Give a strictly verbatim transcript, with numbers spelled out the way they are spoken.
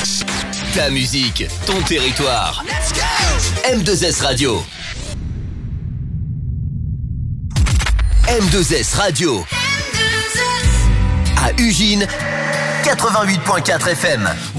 Ta musique, ton territoire. M deux S Radio. M deux S Radio. À Ugine, quatre-vingt-huit point quatre F M.